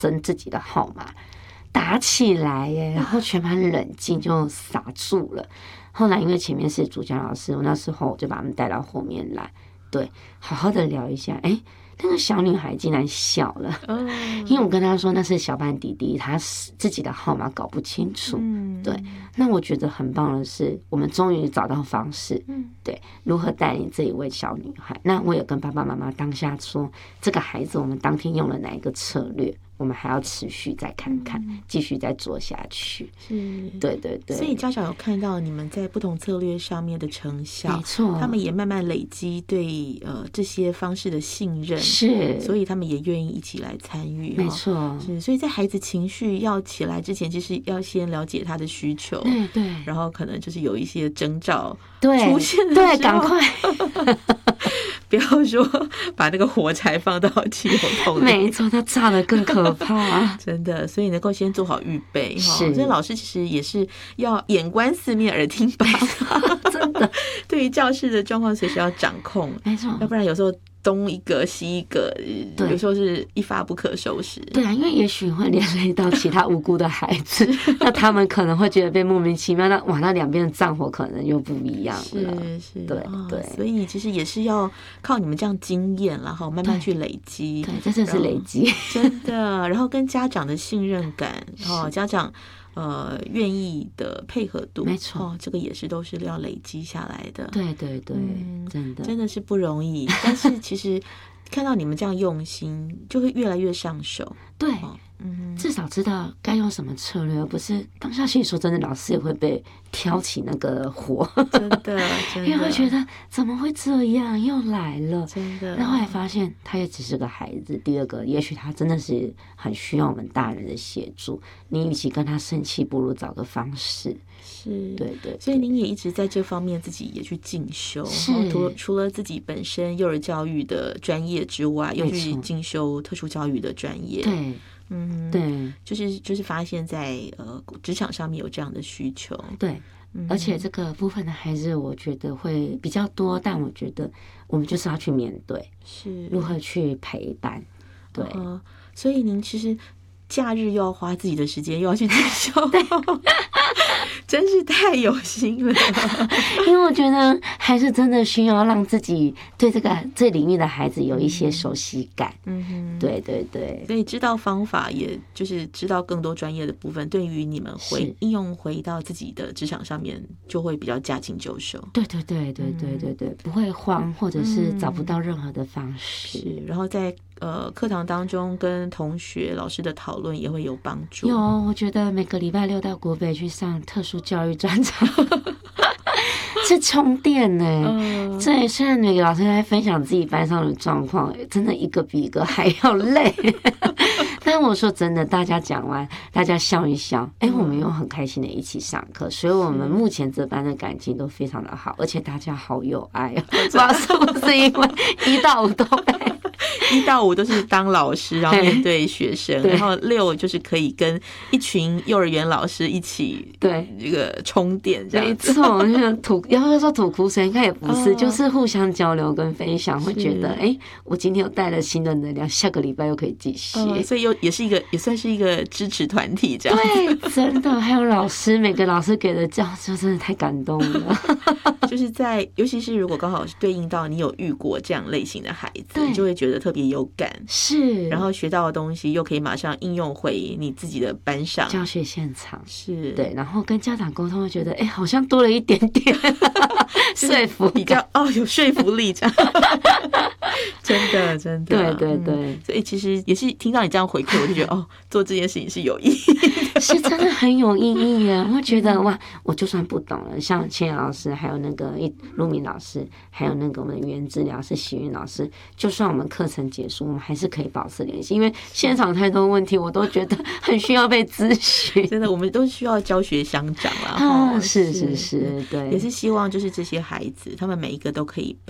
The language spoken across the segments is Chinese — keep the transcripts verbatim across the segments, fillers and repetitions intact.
争自己的号码，打起来耶，然后全班冷静就傻住了。后来因为前面是主讲老师，我那时候我就把他们带到后面来，对，好好的聊一下。哎，那个小女孩竟然笑了，因为我跟她说那是小班弟弟，她自己的号码搞不清楚。对，那我觉得很棒的是，我们终于找到方式，对，如何带领这一位小女孩。那我也跟爸爸妈妈当下说，这个孩子我们当天用了哪一个策略，我们还要持续再看看，继续再做下去。是，对对对。 所以家长有看到你们在不同策略上面的成效， 没错， 他们也慢慢累积对呃这些方式的信任， 是， 所以他们也愿意一起来参与。 没错， 是，所以在孩子情绪要起来之前，其实要先了解他的需求， 对对， 然后可能就是有一些征兆对出现的时候， 对，赶快。 不要说把那个火柴放到汽油桶里， 没错，它炸得更可怕。 真的，所以能够先做好预备哈。 是， 所以老师其实也是要眼观四面，耳听八方， 真的， 对于教室的状况随时要掌控， 没错， 要不然有时候东一个西一个，有时候是一发不可收拾。 对啊，因为也许会连累到其他无辜的孩子，那他们可能会觉得被莫名其妙，那哇，那两边的战火可能又不一样了。 是是， 对对、 哦，所以其实也是要靠你们这样经验，然后慢慢去累积。 对，这真是累积， 真的。然后跟家长的信任感，哦，家长。呃，愿意的配合度， 没错、 哦，这个也是都是要累积下来的。 对对对，嗯、真的真的是不容易。但是其实看到你们这样用心，就会越来越上手。 对， 哦嗯， 至少知道该用什么策略，而不是当下其实说真的，老师也会被挑起那个火， 真的，真的， 因为会觉得怎么会这样，又来了， 真的。 然后还发现他也只是个孩子。第二个，也许他真的是很需要我们大人的协助。你与其跟他生气，不如找个方式。 是， 对 对, 对。 所以您也一直在这方面自己也去进修， 是。 除除了自己本身幼儿教育的专业之外，又去进修特殊教育的专业。 对。嗯，对， 就是就是发现在呃职场上面有这样的需求， 对，嗯、而且这个部分的孩子，我觉得会比较多，但我觉得我们就是要去面对， 是如何去陪伴，对， 呃、所以您其实假日又要花自己的时间，又要去进修，真是太有心了。 因为我觉得还是真的需要让自己对这个这领域的孩子有一些熟悉感。嗯哼，对对对， 所以知道方法，也就是知道更多专业的部分，对于你们回应用回到自己的职场上面，就会比较驾轻就熟。 对对对对对对对，不会慌，或者是找不到任何的方式。 是，然后在呃课堂当中跟同学、老师的讨论也会有帮助。 有，我觉得每个礼拜六到国北去上特殊教育专场是充电呢、欸。嗯，对，虽然每个老师在分享自己班上的状况，真的一个比一个还要累。但我说真的，大家讲完，大家笑一笑，哎、欸，我们又很开心的一起上课，所以我们目前这班的感情都非常的好，而且大家好有爱哦。不知道是不是因为一到五都被。 一到五都是当老师，然后面对学生，然后六就是可以跟一群幼儿园老师一起对这个充电，这样子。 没错，就是吐，要不要说吐苦水，应该也不是，哦、就是互相交流跟分享，会觉得哎、欸，我今天又带了新的能量，下个礼拜又可以继续、 哦，所以又也是一个，也算是一个支持团体这样子。 对，真的，还有老师，每个老师给的教就真的太感动了。 就是在，尤其是如果刚好是对应到你有遇过这样类型的孩子，你就会觉得特别有感， 是， 然后学到的东西又可以马上应用回你自己的班上教学现场， 是对， 然后跟家长沟通，会觉得哎、欸，好像多了一点点说服， 比较哦有说服力这样，真的真的，对对对、嗯， 所以其实也是听到你这样回馈，我就觉得哦，做这件事情是有意义的， 是真的很有意义耶。我觉得哇，我就算不懂了，像千雅老师，还有那个陆明老师，还有那个我们的语言治疗师喜云老师，就算我们课程结束，我们还是可以保持联系，因为现场太多问题，我都觉得很需要被咨询。 真的，我们都需要教学相长啦。 啊，是是是，对， 也是希望就是这些孩子，他们每一个都可以被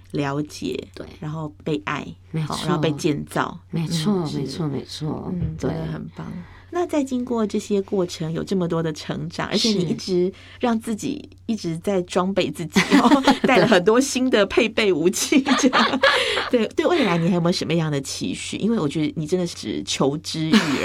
了解， 对， 然后被爱， 没错， 然后被建造， 没错，嗯、没错，没错， 嗯，真的很棒。那在经过这些过程，有这么多的成长，而且你一直让自己一直在装备自己，然后带了很多新的配备武器，这样。对对，未来你还有没有什么样的期许？因为我觉得你真的是求知欲。